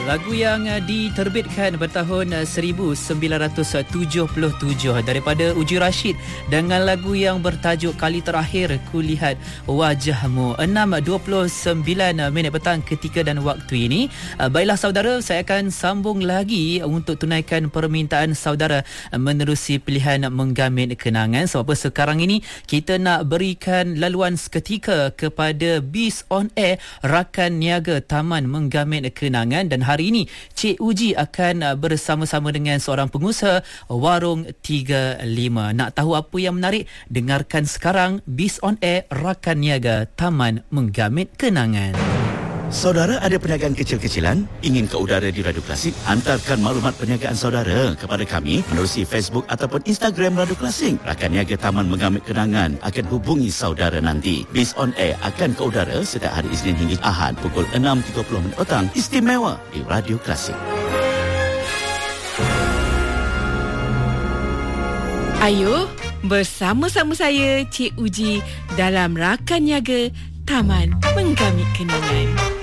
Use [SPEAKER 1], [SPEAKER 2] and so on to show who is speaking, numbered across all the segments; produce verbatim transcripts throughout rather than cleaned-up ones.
[SPEAKER 1] Lagu yang uh, diterbitkan bertahun uh, seribu sembilan ratus tujuh puluh tujuh daripada Uji Rashid dengan lagu yang bertajuk Kali Terakhir Kulihat Wajahmu. enam dua puluh sembilan minit petang ketika dan waktu ini. Uh, baiklah saudara, saya akan sambung lagi untuk tunaikan permintaan saudara uh, menerusi pilihan Menggamit Kenangan. Sebab apa sekarang ini kita nak berikan laluan seketika kepada Bis On Air Rakan Niaga Taman Menggamit Kenangan. Dan hari ini Cik Uji akan bersama-sama dengan seorang pengusaha warung tiga lima. Nak tahu apa yang menarik? Dengarkan sekarang Bis On Air Rakan Niaga Taman Menggamit Kenangan.
[SPEAKER 2] Saudara ada perniagaan kecil-kecilan ingin ke udara di Radio Klasik? Hantarkan maklumat perniagaan saudara kepada kami menerusi Facebook ataupun Instagram Radio Klasik. Rakan Niaga Taman Menggamit Kenangan akan hubungi saudara nanti. Bis On Air akan ke udara setiap hari Isnin hingga Ahad pukul enam tiga puluh minit petang, istimewa di Radio Klasik.
[SPEAKER 3] Ayo bersama-sama saya Cik Uji dalam Rakan Niaga Taman Menggamit Kenangan.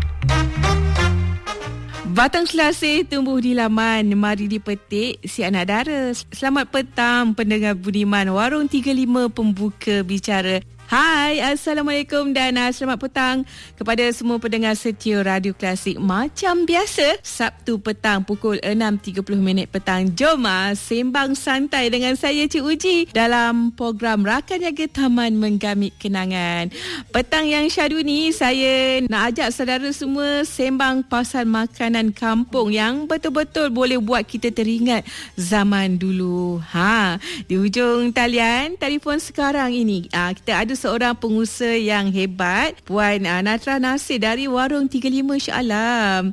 [SPEAKER 3] Batang selasih tumbuh di laman, mari dipetik si anak dara. Selamat petang pendengar budiman Warung tiga puluh lima pembuka bicara. Hai, Assalamualaikum dan uh, selamat petang kepada semua pendengar setia Radio Klasik. Macam biasa, Sabtu petang pukul enam tiga puluh minit petang. Jom uh, sembang santai dengan saya Cik Uji dalam program Rakan Niaga Taman Menggamit Kenangan. Petang yang syadu ni, saya nak ajak saudara semua sembang pasal makanan kampung yang betul-betul boleh buat kita teringat zaman dulu. Ha, di hujung talian telefon sekarang ini, uh, kita ada seorang pengusaha yang hebat, Puan uh, Natra Nasir dari Warung tiga puluh lima. Insya Allah.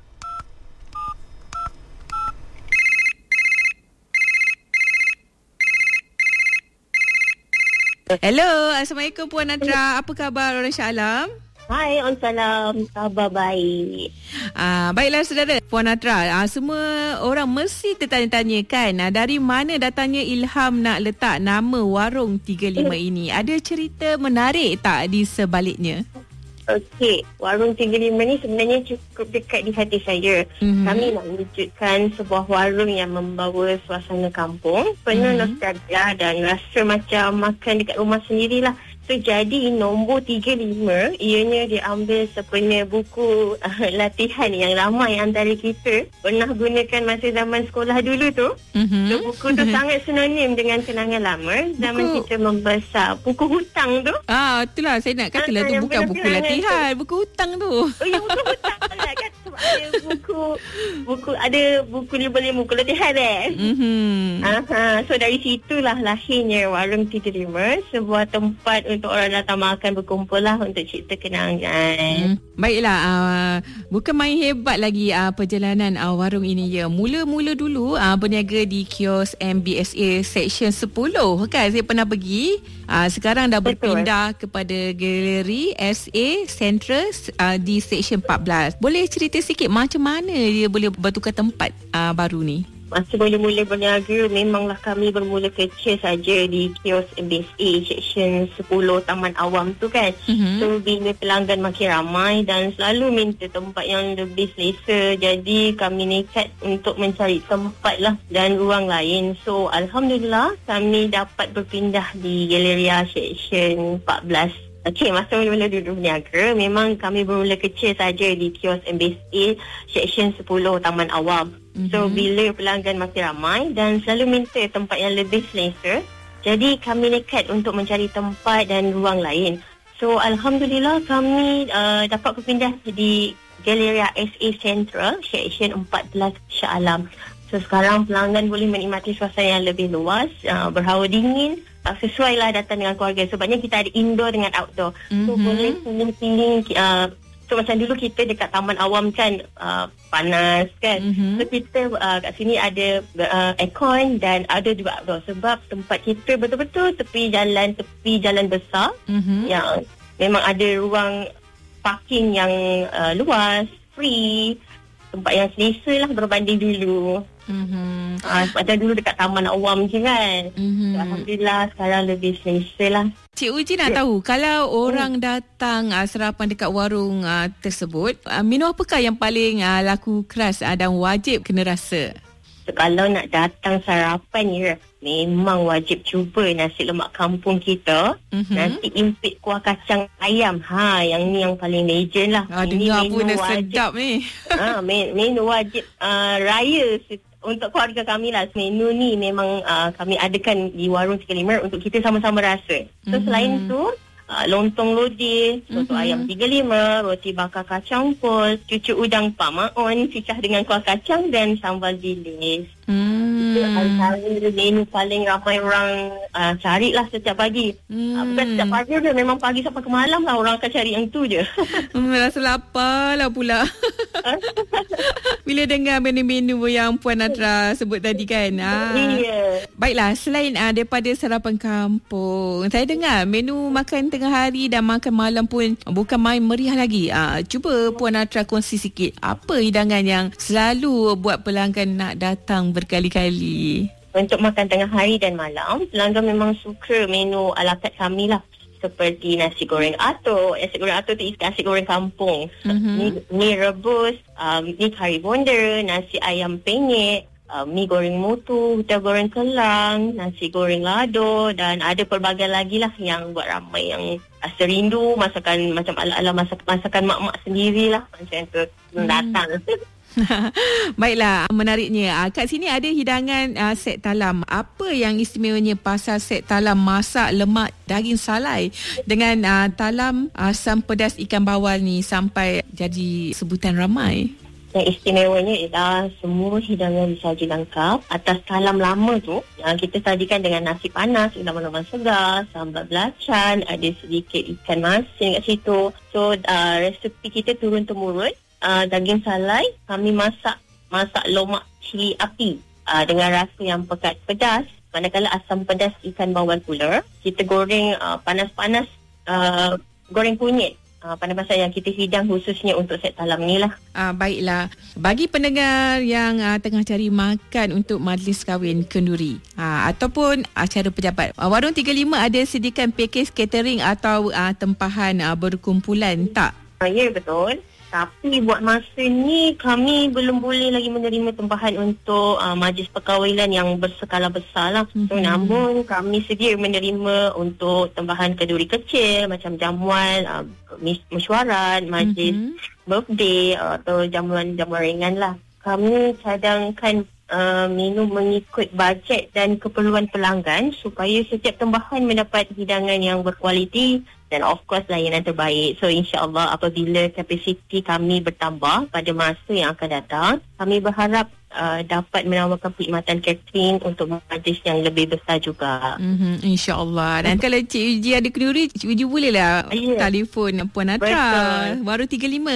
[SPEAKER 3] Hello, Assalamualaikum Puan Natra. Apa khabar orang Shah Alam?
[SPEAKER 4] Hai, Assalamualaikum. Khabar baik.
[SPEAKER 3] Ah, baiklah saudara, Puan Natra, ah, semua orang mesti tertanya-tanya kan, ah, dari mana datangnya ilham nak letak nama Warung tiga puluh lima ini? Ada cerita menarik tak di sebaliknya?
[SPEAKER 4] Okey, Warung tiga puluh lima ni sebenarnya cukup dekat di hati saya. Mm-hmm. Kami nak wujudkan sebuah warung yang membawa suasana kampung, penuh mm-hmm. nostalgia dan rasa macam makan dekat rumah sendirilah. So, jadi nombor tiga puluh lima ianya diambil sepenuhnya buku uh, latihan yang ramai antara kita pernah gunakan masa zaman sekolah dulu tu. Mm-hmm. So, buku tu mm-hmm. sangat sinonim dengan kenangan lama zaman buku... kita membesar. Buku hutang tu.
[SPEAKER 3] Ah, itulah saya nak katalah tu bukan buku latihan, tu. Buku hutang tu.
[SPEAKER 4] Oh, ya, buku hutang lah kan. Sebab ada buku buku ada buku lima-lima buku latihan eh. Mm-hmm. Aha, so dari situlah lahirnya Warung tiga puluh lima, sebuah tempat untuk orang datang makan, berkumpul lah untuk cipta kenangan. Hmm.
[SPEAKER 3] Baiklah, uh, bukan main hebat lagi uh, perjalanan uh, warung ini ya. Mula-mula dulu uh, berniaga di kios M B S A Seksyen sepuluh kan, saya pernah pergi. Uh, sekarang dah Betul. berpindah kepada Galeri S A Central uh, di Seksyen empat belas. Boleh cerita sikit macam mana dia boleh bertukar tempat uh, baru ni?
[SPEAKER 4] Masa mula-mula berniaga, memanglah kami bermula kecil saja di kios M B S A Seksyen sepuluh Taman Awam tu kan. Mm-hmm. So, bila pelanggan makin ramai dan selalu minta tempat yang lebih selesa, jadi kami nekat untuk mencari tempat lah dan ruang lain. So, Alhamdulillah kami dapat berpindah di Galeria Seksyen empat belas. Okey, masa mula-mula dulu berniaga, memang kami bermula kecil saja di kios M B S A Seksyen sepuluh Taman Awam. Mm-hmm. So, bila pelanggan makin ramai dan selalu minta tempat yang lebih selesa, jadi kami nekat untuk mencari tempat dan ruang lain. So, Alhamdulillah kami uh, dapat berpindah di Galeria S A Central Seksyen empat belas Shah Alam. So, sekarang pelanggan boleh menikmati suasana yang lebih luas, uh, berhawa dingin. Uh, sesuai lah datang dengan keluarga. Sebabnya kita ada indoor dengan outdoor. Mm-hmm. So, boleh pilih-pilih. Uh, so, macam dulu kita dekat Taman Awam kan, uh, panas kan. Mm-hmm. So, kita uh, kat sini ada uh, aircon dan ada juga outdoor. Sebab tempat kita betul-betul tepi jalan, tepi jalan besar. Mm-hmm. Yang memang ada ruang parking yang uh, luas, free. tempat yang selesa lah berbanding dulu.
[SPEAKER 3] Mm-hmm.
[SPEAKER 4] Uh, macam dulu dekat Taman Awam je kan.
[SPEAKER 3] Mm-hmm.
[SPEAKER 4] So, Alhamdulillah sekarang lebih selesa lah.
[SPEAKER 3] Cik Uji nak yeah. tahu, kalau orang hmm. datang uh, sarapan dekat warung uh, tersebut, uh, menu apakah yang paling uh, laku keras uh, dan wajib kena rasa?
[SPEAKER 4] So, kalau nak datang sarapan ya, memang wajib cuba nasi lemak kampung kita. Mm-hmm. Nanti impit kuah kacang ayam. Ha, yang ni yang paling legend lah.
[SPEAKER 3] Ah, dengar pun dah sedap ni.
[SPEAKER 4] Ha, menu wajib uh, raya untuk keluarga kami lah. Menu ni memang uh, kami adakan di Warung tiga puluh lima untuk kita sama-sama rasa. So mm-hmm. selain tu uh, lontong lodeh, soto mm-hmm. ayam tiga puluh lima, roti bakar kacang pol, cucuk udang Pak Maon, cicah dengan kuah kacang dan sambal bilis. Hmm. Itu antara menu paling ramai orang uh, carilah setiap pagi. Hmm. Uh, bukan setiap pagi je, memang pagi sampai ke malam lah orang akan cari yang tu je.
[SPEAKER 3] Hmm, rasa lapar lah pula. Bila dengar menu-menu yang Puan Natra sebut tadi kan. Ah.
[SPEAKER 4] Yeah.
[SPEAKER 3] Baiklah, selain uh, daripada sarapan kampung, saya dengar menu makan tengah hari dan makan malam pun bukan main meriah lagi. Uh, cuba Puan Natra kongsi sikit, apa hidangan yang selalu buat pelanggan nak datang berkali-kali?
[SPEAKER 4] Untuk makan tengah hari dan malam, pelanggan memang suka menu ala carte kami lah. Seperti nasi goreng atuk. Nasi goreng atuk tu isi nasi goreng kampung. Mm-hmm. Mi, mi rebus, um, mi kari bonda, nasi ayam penyet, uh, mi goreng mutu, huta goreng kelang, nasi goreng lado dan ada pelbagai lagi lah yang buat ramai yang rasa rindu. Masakan macam ala-ala masak, masakan mak-mak sendirilah. Macam tu mm. datang.
[SPEAKER 3] Baiklah, menariknya. Kat sini ada hidangan uh, set talam. Apa yang istimewanya pasal set talam masak lemak daging salai dengan uh, talam asam pedas ikan bawal ni sampai jadi sebutan ramai?
[SPEAKER 4] Yang istimewanya ialah semua hidangan disaji lengkap atas talam lama tu yang kita sajikan dengan nasi panas, undang-undang segar, sambal belacan, ada sedikit ikan masin kat situ. So uh, resepi kita turun-temurun. Uh, daging salai kami masak masak lomak cili api uh, dengan rasa yang pekat pedas. Manakala asam pedas ikan bawal pula kita goreng uh, panas-panas uh, goreng kunyit. Uh, panas-panas yang kita hidang khususnya untuk set talam ni lah.
[SPEAKER 3] Uh, baiklah. Bagi pendengar yang uh, tengah cari makan untuk majlis kahwin kenduri uh, ataupun acara pejabat, uh, Warung tiga puluh lima ada sediakan pakej catering atau uh, tempahan uh, berkumpulan tak?
[SPEAKER 4] Uh, ya, betul. Tapi buat masa ni kami belum boleh lagi menerima tempahan untuk uh, majlis perkahwinan yang berskala besar lah. Mm-hmm. So, namun kami sedia menerima untuk tempahan kenduri kecil macam jamuan, uh, mesyuarat, majlis mm-hmm. birthday uh, atau jamuan-jamuan ringan lah. Kami cadangkan uh, menu mengikut bajet dan keperluan pelanggan supaya setiap tempahan mendapat hidangan yang berkualiti dan of course layanan terbaik. So insya-Allah apabila kapasiti kami bertambah pada masa yang akan datang, kami berharap uh, dapat menawarkan perkhidmatan catering untuk majlis yang lebih besar juga.
[SPEAKER 3] Mm-hmm, insya-Allah. Dan kalau Cik Uji ada kenduri, Cik Uji bolehlah yeah. telefon Puan Natra, Warung tiga puluh lima.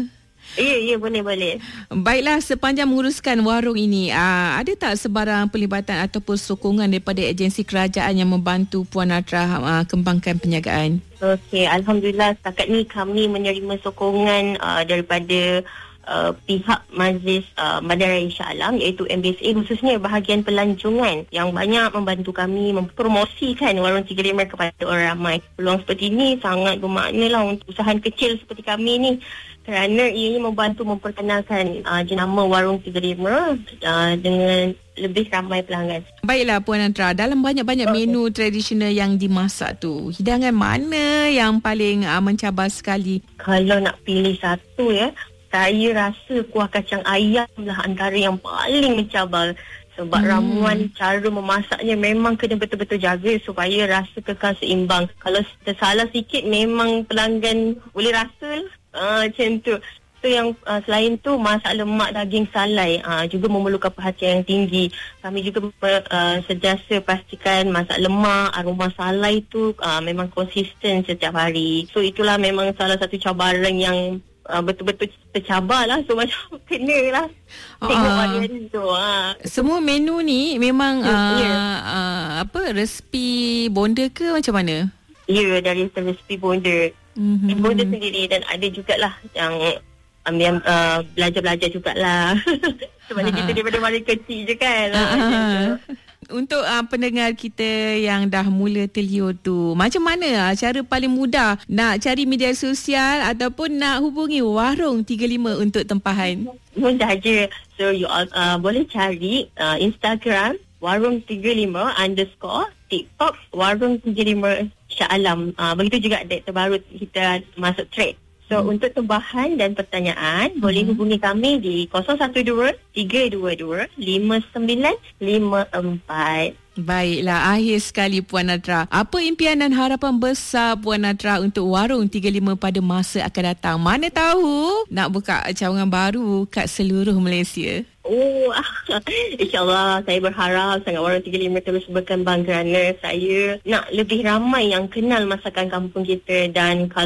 [SPEAKER 4] Ya, ya, boleh-boleh.
[SPEAKER 3] Baiklah, sepanjang menguruskan warung ini, aa, ada tak sebarang pelibatan ataupun sokongan daripada agensi kerajaan yang membantu Puan Natra aa, kembangkan perniagaan?
[SPEAKER 4] Okey, Alhamdulillah setakat ni kami menerima sokongan aa, daripada Uh, pihak Majlis uh, Bandaraya Shah Alam iaitu M B S A, khususnya bahagian pelancongan yang banyak membantu kami mempromosikan Warung tiga puluh lima kepada orang ramai. Peluang seperti ini sangat bermakna lah untuk usaha kecil seperti kami ni, kerana ia membantu memperkenalkan uh, jenama Warung tiga puluh lima uh, dengan lebih ramai pelanggan.
[SPEAKER 3] Baiklah Puan Natra, dalam banyak-banyak okay. menu tradisional yang dimasak tu, hidangan mana yang paling uh, mencabar sekali?
[SPEAKER 4] Kalau nak pilih satu ya, saya rasa kuah kacang ayam lah antara yang paling mencabar. Sebab hmm. ramuan cara memasaknya memang kena betul-betul jaga supaya rasa kekal seimbang. Kalau tersalah sikit memang pelanggan boleh rasa uh, macam tu. So yang uh, selain tu masak lemak daging salai uh, juga memerlukan perhatian yang tinggi. Kami juga uh, sentiasa pastikan masak lemak, aroma salai tu uh, memang konsisten setiap hari. So itulah memang salah satu cabaran yang Uh, betul-betul tercabar lah. So macam kena lah tengok varian tu. uh.
[SPEAKER 3] Semua menu ni memang
[SPEAKER 4] yeah,
[SPEAKER 3] uh,
[SPEAKER 4] yeah.
[SPEAKER 3] Uh, apa resepi bonda ke macam mana?
[SPEAKER 4] Ya, yeah, dari resepi bonda. Mm-hmm. Bonda sendiri, dan ada jugalah yang ambil uh, belajar-belajar jugalah. Sebab uh-huh. kita daripada masa kecil je kan.
[SPEAKER 3] Uh-huh. Untuk uh, pendengar kita yang dah mula terliur tu, macam mana uh, cara paling mudah nak cari media sosial ataupun nak hubungi Warung tiga puluh lima untuk tempahan?
[SPEAKER 4] Mudah je. So you all, uh, boleh cari uh, Instagram Warung tiga puluh lima underscore, TikTok Warung tiga puluh lima Shah Alam. Uh, begitu juga update terbaru kita masuk trade. So, hmm. untuk tambahan dan pertanyaan, hmm. boleh hubungi kami di kosong satu dua, tiga dua dua, lima sembilan lima empat.
[SPEAKER 3] Baiklah, akhir sekali Puan Nadra. Apa impian dan harapan besar Puan Nadra untuk Warung tiga puluh lima pada masa akan datang? Mana tahu nak buka cawangan baru kat seluruh Malaysia.
[SPEAKER 4] Oh, insyaAllah saya berharap sangat Warung tiga puluh lima terus berkembang kerana saya nak lebih ramai yang kenal masakan kampung kita. Dan kalau